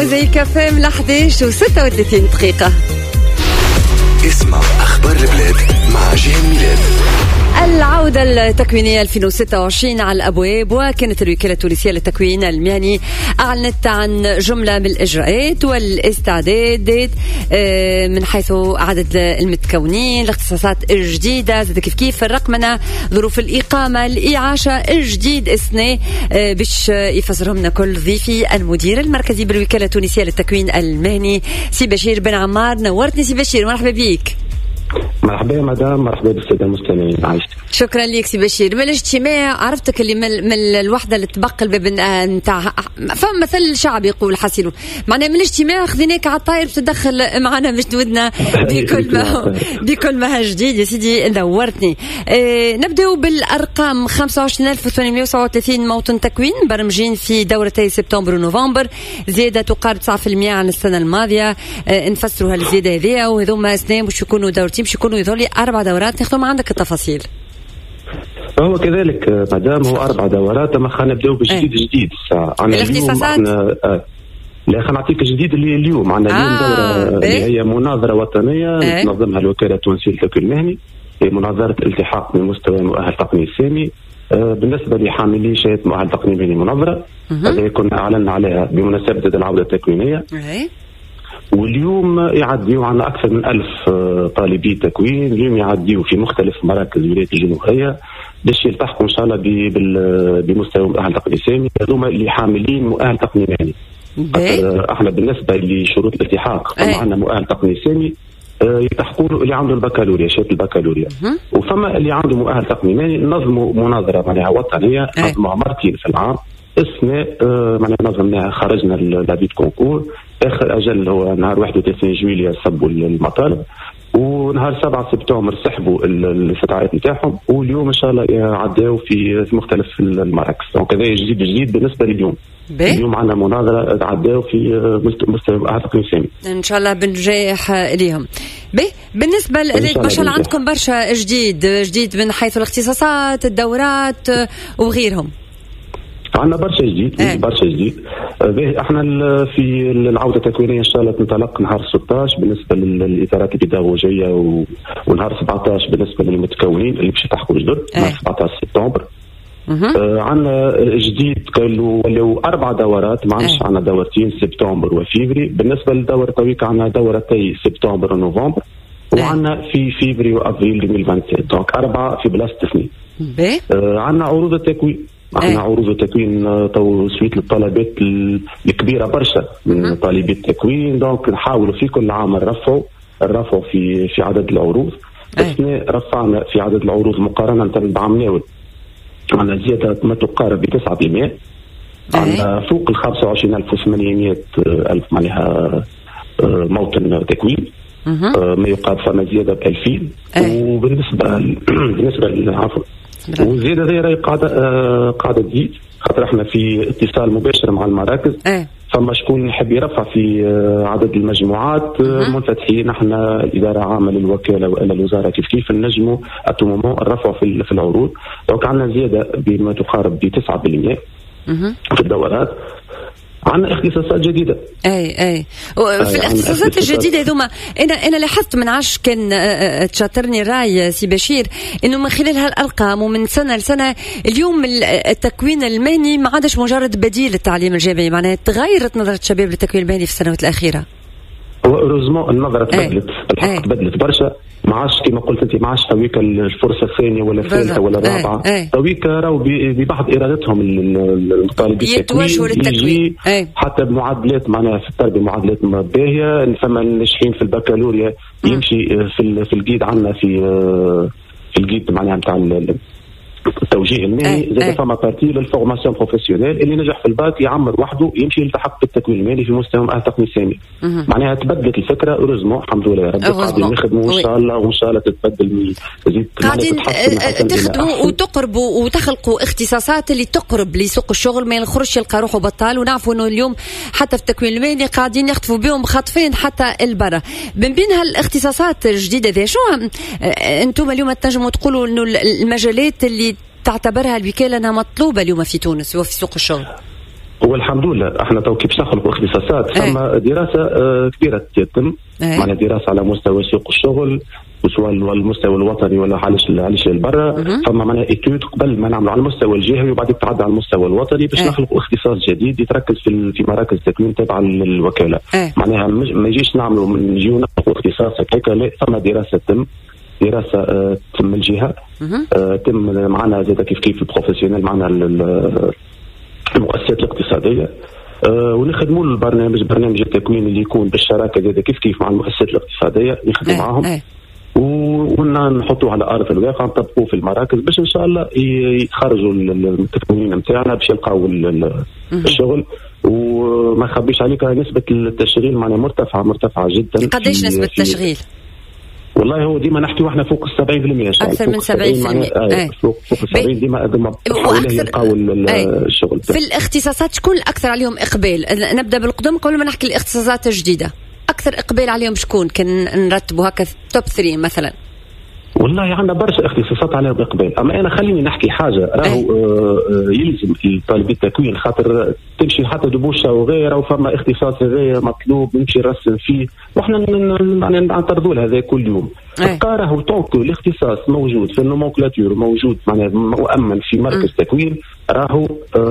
مزيكا فام ل11 و36 دقيقة. اسمع أخبار البلاد مع جيهان ميلاد. العودة التكوينية 2026 على الأبواب، وكانت الوكالة التونسية للتكوين المهني أعلنت عن جملة من الإجراءات والاستعدادات من حيث عدد المتكونين، الاختصاصات الجديدة، زاد كيف الرقمنة، ظروف الإقامة، الإعاشة الجديد السنة، باش يفسرهم لنا كل ضيفي المدير المركزي بالوكالة التونسية للتكوين المهني سي بشير بن عمار. نورتني سي بشير، مرحبا بيك. مرحبا يا مدام، مرحبا بالسادة المستمعين. عايشتك. شكرا ليك سي بشير. من الاجتماع عرفتك اللي من الوحدة اللي تبقى الباب نتاع فما مثل شعبي يقول حسيلو، معناها من الاجتماع خذيناك على الطاير بتدخل معنا باش تودنا بكل ما جديد. يا سيدي نورتني. نبداو بالارقام. 25837 موطن تكوين برمجين في دورتي سبتمبر ونوفمبر، زيادة تقارب 9% عن السنة الماضية. نفسروا هالزيادة هذه، وهذوما سنين باش يكونوا دورتين، باش يكونوا يظهر لي 4 دورات. ناخذوا عندك التفاصيل. هو كذلك مدام، هو 4 دورات، اما خلينا نبداو بالجديد. الاختصاصات لا خلينا نعطيك الجديد اللي اليوم عندنا. اليوم دورة اللي هي مناظرة وطنية تنظمها الوكالة التونسية للتكوين المهني، هي مناظرة الالتحاق من مستوى مؤهل تقني السامي بالنسبة لحاملي شهادة مؤهل تقني مهني مناظرة. هذه كنا أعلنا عليها بمناسبة العودة التكوينية. واليوم يعديوا عنا أكثر من 1000 طالبي تكوين. اليوم يعديوا في مختلف مراكز ولاية الجمهورية باش يلتحقوا إن شاء الله بمستوى مؤهل تقني سامي. هذوما اللي حاملين مؤهل تقني مهني. احنا بالنسبة لشروط الالتحاق معنا مؤهل تقني سامي يلتحقوا اللي عنده البكالوريا، شهادة البكالوريا. وفما اللي عنده مؤهل تقني مهني نظموا مناظرة معناها وطنية، نظموها مرتين في العام. السنة معناها نظمناها، خرجنا لابيد كونكور. آخر أجل هو نهار 31 جويلية صبوا المطالب، ونهار 7 سبتمبر سحبوا الاستدعاءات نتاعهم، واليوم إن شاء الله عداوا في مختلف المراكز. دونك هذا جديد بالنسبة لليوم. اليوم عندنا مناظرة عداوا في مستوى تقني سامي إن شاء الله بنجاح إليهم. بالنسبة ما شاء الله عندكم برشا جديد من حيث الاختصاصات، الدورات وغيرهم. عندنا برشا جديد. احنا في العوده التكوينيه ان شاء الله تنطلق نهار 16 بالنسبه للاطارات البيداغوجيه، ونهار 17 بالنسبه للمتكونين اللي باش يلتحقوا جدد نهار 17 سبتمبر. عندنا جديد ولاو 4 دورات، ما عندناش عندنا دورتين سبتمبر وفيفري. بالنسبه للدوره تويك عندنا دورتي سبتمبر ونوفمبر، وعندنا في فيفري وابريل 2027. دونك 4 في بلاصه 2. عندنا عروض التكوين. عندنا عروض التكوين تو سويت للطلبات الكبيره برشا من طالبي التكوين. دونك نحاولوا في كل عام نرفعوا في عدد العروض. احنا رفعنا في عدد العروض مقارنه بعام ناول، عندنا زياده ما تقارب ب 9%. عندنا فوق ال 25,800 ألف معناها موطن تكوين، ما يقارب فما زياده ب 2000. وبالنسبه للعفو وزيادة غير قاعدة تزيد، خاطر احنا في اتصال مباشر مع المراكز. فما شكون يحب يرفع في عدد المجموعات منفتحين. احنا الإدارة عامة للوكالة وإلى الوزارة كيف نجموا اتومومون الرفع في العروض. دونك عندنا زيادة بما تقارب ب 9% في الدورات. عندنا اختصاصات جديدة. في الاختصاصات الجديدة هذوما أنا لاحظت من عاش كان تشاطرني الرأي سي بشير إنه من خلال هالأرقام ومن سنة لسنة اليوم التكوين المهني ما عادش مجرد بديل للتعليم الجامعي، معناها تغيرت نظرة الشباب للتكوين المهني في السنوات الأخيرة. ورزمو النظرة تبدلت، الحق تبدلت برشا. ما عادش كما قلت انت، ما عادش تويك الفرصه الثانيه ولا الثالثه ولا الرابعه. تويك راهو ببعض ارادتهم الطالبين يتوجهوا للتكوين حتى بمعادلات معناها في التربيه معادلات باهيه. فما الناجحين في البكالوريا يمشي في الجيد عندنا في الجيد معناها نتاع التوجيه المهني. زاد فما بارتي للفورماسيون بروفيسيونيل اللي نجح في الباك يعمر وحده يمشي يلتحق بالتكوين المهني في مستوى مؤهل تقني سامي. معناها تبدلت الفكره ورزمو الحمد لله ربي قاعدين نخدموا ان شاء الله، وان شاء الله تتبدل تزيد قاعدين تخدموا وتقربوا وتخلقوا اختصاصات اللي تقرب لسوق الشغل، ما يخرجش يلقى روحه بطال. ونعرفوا انه اليوم حتى في التكوين المهني قاعدين يخطفوا بهم خاطفين حتى البرة. من بين هالاختصاصات الجديده ذي شو انتم اليوم تنجموا تقولوا انه المجالات اللي تعتبرها الوكالة أنها مطلوبة اليوم في تونس وفي سوق الشغل؟ هو الحمد لله احنا تو كيف نخلقوا اختصاصات ثم دراسه كبيره تتم معنا دراسه على مستوى سوق الشغل سواء المستوى الوطني ولا علاش للبرا فما معناها ايتود قبل ما نعملوا على المستوى الجهوي وبعد تعدى على المستوى الوطني باش نخلقوا اختصاص جديد يتركز في مراكز تكوين تابعه للوكاله. معناها ما يجيش نجيو نخلقوا اختصاص هكاك، لا ثم دراسه تم دراسه تم الجهه تم معنا زاد كيف البروفيسيونيل معنا المؤسسات الاقتصاديه ونخدموا برنامج التكوين اللي يكون بالشراكه زاد كيف مع المؤسسات الاقتصاديه نخدموا معاهم ونحطوه على ارض الواقع نطبقوه في المراكز باش ان شاء الله يخرجوا التكوين نتاعنا باش يلقاو الشغل. وما نخبيش عليك نسبه التشغيل معنا مرتفعه جدا. قداش نسبه التشغيل؟ والله هو ديما نحكيو احنا فوق 70% اكثر من 70%. فوق 70 ديما يلقاو الشغل. في الاختصاصات شكون الاكثر عليهم اقبال؟ نبدا بالقدم قبل ما نحكي الاختصاصات الجديده. اكثر اقبال عليهم شكون؟ كان نرتبوا هكا توب 3 مثلا. والله عندنا برشا اختصاصات عليهم اقبال، اما انا خليني نحكي حاجه راهو يلزم الطالب التكوين خاطر تمشي حتى دبوشه وغيره وفما اختصاص غير مطلوب نمشي نرسم فيه وحنا نعترضوا له هذا كل يوم. راهو طونك الاختصاص موجود في النومنكلاتور موجود معناها مؤمن في مركز تكوين راهو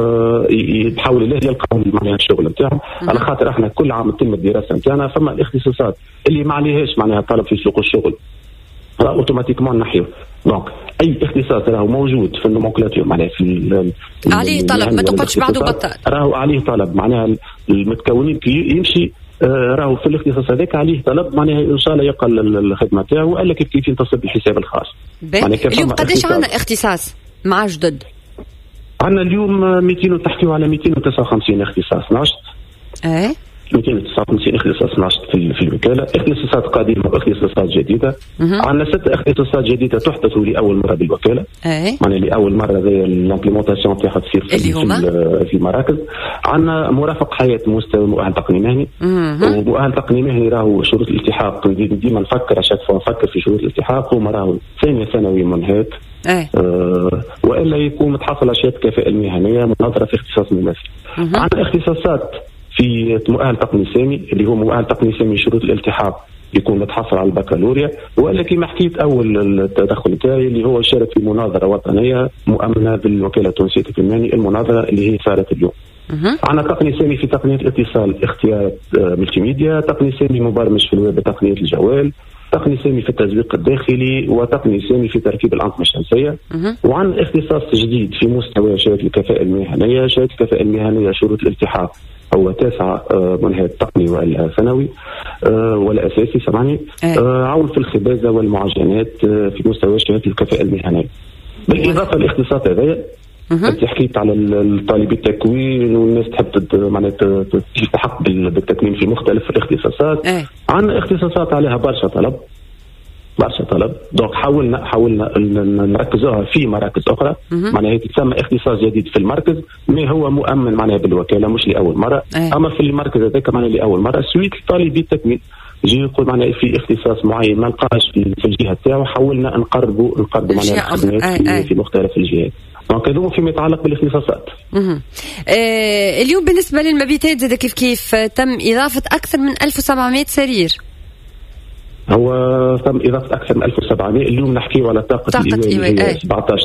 يحاول الله يلقى معناها الشغل نتاعهم على خاطر احنا كل عام تتم الدراسه نتاعنا فما الاختصاصات اللي ما عليهاش معناها طلب في سوق الشغل اوتوماتيكمون نحيو. دونك اي اختصاص راهو موجود في النومنكلاتور معناها في عليه طلب ما تقعدش بعده بطال راهو عليه طلب معناها المتكونين كي يمشي راهو في الاختصاص هذاك عليه طلب معناها ان شاء الله يقل الخدمه تاعو ولا كيف ينتصب الحساب الخاص. اليوم قداش عندنا اختصاص مع جدد؟ عندنا اليوم 200 تحكيو على 259 اختصاص ناشط. 259 اختصاص ناشط في الوكاله، اختصاصات قديمه واختصاصات جديده. عندنا 6 اختصاصات جديده تحدث لاول مره بالوكاله. معناها لاول مره زي الامبليمونطاسيون تاعها تصير في المراكز. عندنا مرافق حياه مستوى مؤهل تقني مهني. ومؤهل تقني مهني راهو شروط الالتحاق ديما نفكر نفكر في شروط الالتحاق هما راهو ثانيه ثانوي منهك. والا يكون متحصل على شهاده الكفاءه المهنيه مناظره في اختصاص مماثل. عندنا اختصاصات في مؤهل تقني سامي اللي هو مؤهل تقني سامي شروط الالتحاق يكون متحصل على البكالوريا ولا كما حكيت اول التدخل تاعي اللي هو شارك في مناظره وطنيه مؤمنه بالوكاله التونسيه للتكوين المناظره اللي هي صارت اليوم. عندنا تقني سامي في تقنيه الاتصال اختيار ملتي ميديا، تقني سامي مبرمج في الويب تقنيه الجوال، تقني سامي في التسويق الداخلي وتقني سامي في تركيب الأنظمة الشمسية. وعن اختصاص جديد في مستوى شهادة الكفاءة المهنية. شهادة الكفاءة المهنية شروط الالتحاق هو 9 منهج تقني ولا ثانوي ولا أساسي سمعني. عون في الخبازة والمعجنات في مستوى شهادة الكفاءة المهنية. بالإضافة للاختصاص هذا انت حكيت على الطالب التكوين والناس تحب معناتها تلتحق بالتكوين في مختلف الاختصاصات. عندنا اختصاصات عليها برشا طلب. دونك حاولنا نركزوها في مراكز اخرى معناها تسمى اختصاص جديد في المركز ما هو مؤمن معناها بالوكاله مش لاول مره. اما في المركز هذاك معناها لاول مره سويت طالب التكوين يجي يقول معناها في اختصاص معين ما لقاش في الجهه تاعو حاولنا نقربوا معناها الخدمات في مختلف الجهات. دونك هذو فيما يتعلق بالاختصاصات. اليوم بالنسبه للمبيتات زاد كيف تم اضافه اكثر من 1700 سرير. هو تم إضافة أكثر من 1700 اليوم نحكيو على طاقة الإيواء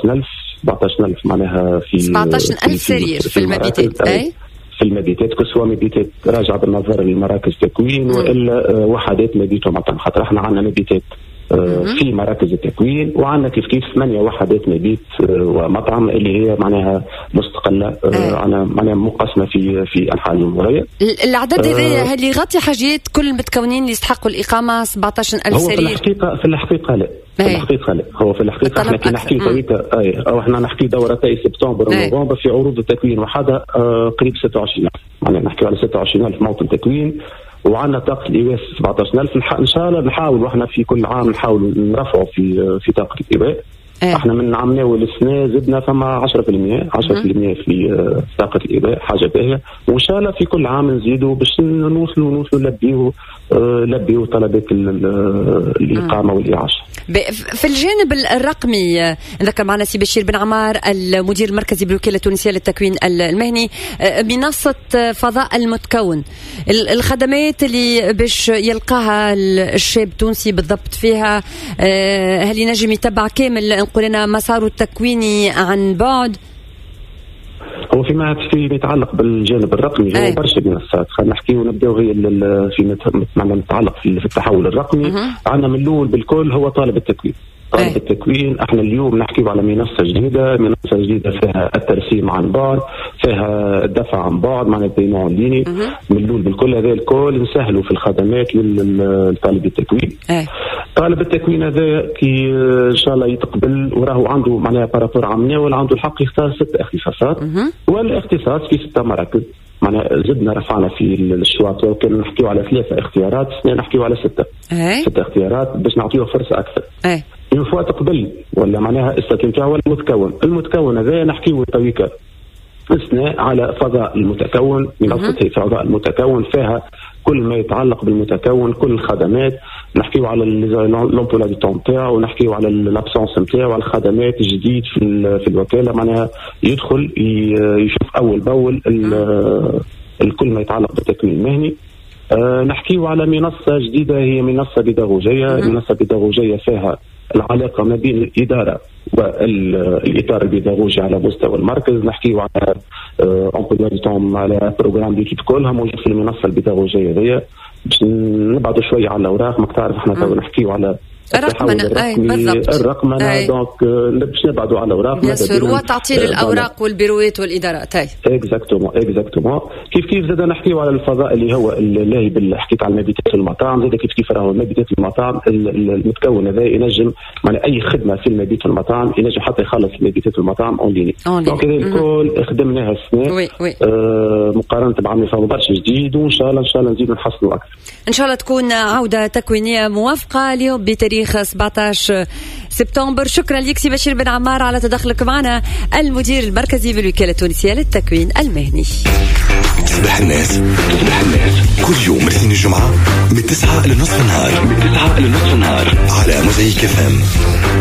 17000 معناها في 17000 سرير في المبيتات. في المبيتات كسوا مبيتات راجعة بالنظر لمراكز تكوين وإلا وحدات مبيت ومطعم خاطر احنا عندنا مبيتات في مراكز التكوين وعندنا كيف 8 وحدات مبيت ومطعم اللي هي معناها مستقله معناها مقسمه في انحاء الجمهوريه. العدد هذا هل يغطي حاجات كل المتكونين اللي يستحقوا الاقامه 17000 سرير؟ في الحقيقه لا. هو في الحقيقه احنا كي نحكي تويكا او احنا نحكي دورتي سبتمبر ونوفمبر في عروض التكوين وحده قريب 26000 معناها نحكي على 26000 موطن تكوين وعندنا طاقة الإيواء 17000. إن شاء الله نحاول وإحنا في كل عام نحاول نرفعوا في طاقة الإيواء احنا من عام ناول السنه زدنا فما 10% في طاقه الاباء، حاجه باهيه، وان شاء الله في كل عام نزيدوا باش نوصلوا نلبيوا طلبات الاقامه والاعاشه. في الجانب الرقمي نذكر معنا سي بشير بن عمار المدير المركزي بالوكاله التونسيه للتكوين المهني، منصه فضاء المتكون، الخدمات اللي باش يلقاها الشاب التونسي بالضبط فيها، هل ينجم يتبع كامل نقول لنا مساره التكويني عن بعد؟ هو فيما يتعلق بالجانب الرقمي هو برشا منصات، خلينا نحكي ونبداو هي فيما يتعلق في التحول الرقمي. عندنا من الاول بالكل هو طالب التكوين. التكوين احنا اليوم نحكي على منصه جديده فيها الترسيم عن بعد، فيها الدفع عن بعد، معناتها بيمون ليني. من الاول بالكل هذا الكل نسهلوا في الخدمات للطالب التكوين. طالب التكوين هذا كي ان شاء الله يتقبل وراهو عنده معناها بارابور عمنا ولا عنده الحق يختار 6 اختصاصات، والاختصاص في 6 مراكز. معناها زدنا رفعنا في الشواط، وكان نحكيو على 3 اختيارات، نحكيو على 6 اختيارات باش نعطيوه فرصه اكثر. من فوا تقبل ولا معناها استثناء ولا المتكون هذا نحكيو تويكا اثناء على فضاء المتكون. منصة فضاء المتكون فيها كل ما يتعلق بالمتكون، كل الخدمات، نحكيو على لومبولا دي طون تاعو، ونحكيو على الابسونس نتاعو، على الخدمات الجديد في الوكاله. معناها يدخل يشوف اول باول الكل ما يتعلق بالتكوين المهني. نحكيو على منصه جديده، هي منصه بيداغوجيه فيها العلاقه ما بين الاداره والاطار البيداغوجي على مستوى المركز. نحكيو على على بروجرام ديكيت كلها موجود في المنصه البيداغوجيه هذه، باش نبعدوا شويه على الاوراق. ما تعرف احنا نحكيو على الرقمنه دونك باش نبعدوا على الاوراق وتعطيل الاوراق والبيروات والادارات. اكزاكتومون كيف زاد نحكيو على الفضاء اللي هو اللي حكيت على المبيتات في المطاعم. زاد كيف راهو المبيتات في المطاعم المتكون هذا ينجم معناها اي خدمه في المبيت في المطاعم ينجم حتى يخلص المبيتات في المطاعم اون ليني. دونك هذا الكل خدمناها السنه مقارنه بعام فما برشا جديد، وان شاء الله نزيدوا نحسنوا اكثر. ان شاء الله تكون عوده تكوينيه موافقه اليوم بتاريخ 17 سبتمبر. شكرا لك سي بشير بن عمار على تدخلك معنا، المدير المركزي بالوكالة التونسية للتكوين المهني. صباح الناس كل يوم الاثنين الجمعة من 9 لنصف النهار على موزايك FM.